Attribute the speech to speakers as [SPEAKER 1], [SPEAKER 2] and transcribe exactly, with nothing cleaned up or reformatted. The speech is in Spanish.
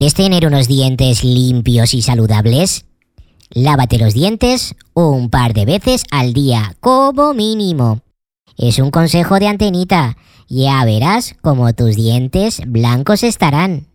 [SPEAKER 1] ¿Quieres tener unos dientes limpios y saludables? Lávate los dientes un par de veces al día, como mínimo. Es un consejo de Antenita. Ya verás cómo tus dientes blancos estarán.